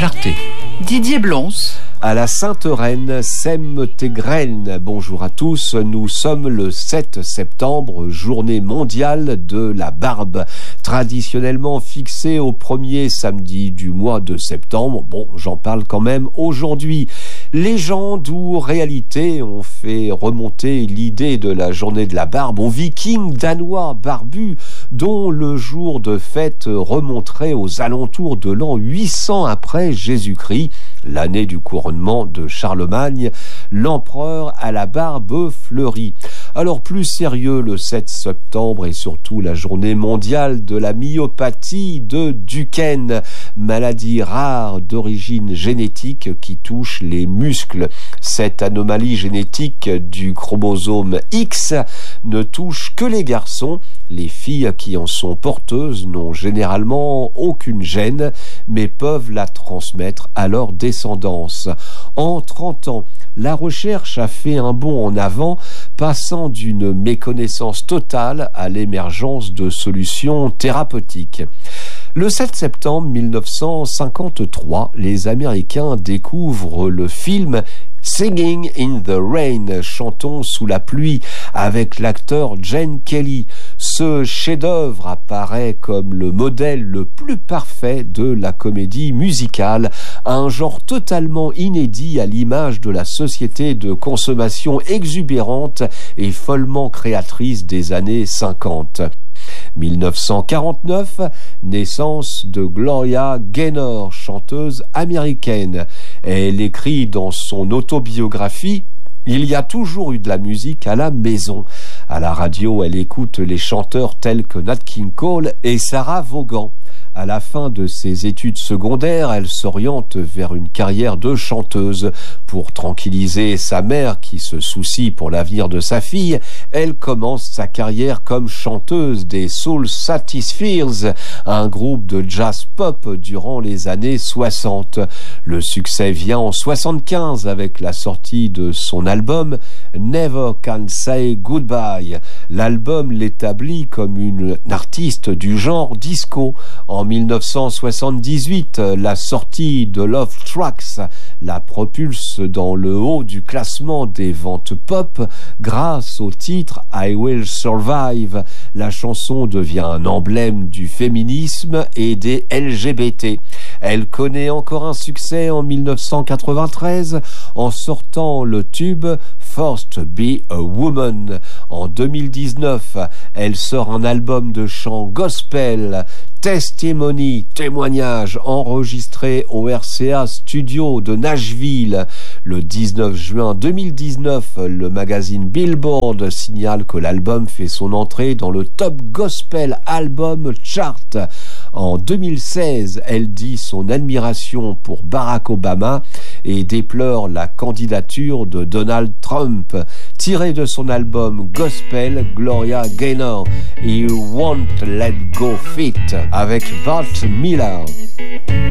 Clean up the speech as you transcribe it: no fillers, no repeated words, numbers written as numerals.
clarté. Didier Blons. À la Sainte Reine, sème tes graines. Bonjour à tous, nous sommes le 7 septembre, journée mondiale de la barbe, traditionnellement fixée au premier samedi du mois de septembre. Bon, j'en parle quand même aujourd'hui. Légende ou réalité ont fait remonter l'idée de la journée de la barbe aux vikings danois barbus, dont le jour de fête remonterait aux alentours de l'an 800 après Jésus-Christ, l'année du couronnement de Charlemagne, l'empereur à la barbe fleurie. Alors plus sérieux, le 7 septembre est surtout la journée mondiale de la myopathie de Duchenne, maladie rare d'origine génétique qui touche les muscles. Cette anomalie génétique du chromosome X ne touche que les garçons. Les filles qui en sont porteuses n'ont généralement aucune gène, mais peuvent la transmettre à leur descendance. En 30 ans, la recherche a fait un bond en avant, passant d'une méconnaissance totale à l'émergence de solutions thérapeutiques. Le 7 septembre 1953, les Américains découvrent le film Singing in the Rain, chantons sous la pluie, avec l'acteur Gene Kelly. Ce chef-d'œuvre apparaît comme le modèle le plus parfait de la comédie musicale, un genre totalement inédit à l'image de la société de consommation exubérante et follement créatrice des années 50. 1949, naissance de Gloria Gaynor, chanteuse américaine. Elle écrit dans son autobiographie « Il y a toujours eu de la musique à la maison ». À la radio, elle écoute les chanteurs tels que Nat King Cole et Sarah Vaughan. À la fin de ses études secondaires, elle s'oriente vers une carrière de chanteuse. Pour tranquilliser sa mère qui se soucie pour l'avenir de sa fille, elle commence sa carrière comme chanteuse des Soul Satisfiers, un groupe de jazz pop durant les années 60. Le succès vient en 75 avec la sortie de son album Never Can Say Goodbye. L'album l'établit comme une artiste du genre disco. En 1978, la sortie de Love Tracks la propulse dans le haut du classement des ventes pop grâce au titre I Will Survive. La chanson devient un emblème du féminisme et des LGBT. Elle connaît encore un succès en 1993 en sortant le tube First Be a Woman. En 2019, elle sort un album de chant gospel, Testimony, témoignage, enregistré au RCA Studio de Nashville. Le 19 juin 2019, le magazine Billboard signale que l'album fait son entrée dans le Top Gospel Album Chart. En 2016, elle dit son admiration pour Barack Obama et déplore la candidature de Donald Trump. Tiré de son album Gospel, Gloria Gaynor et You Won't Let Go Fit avec Bart Miller.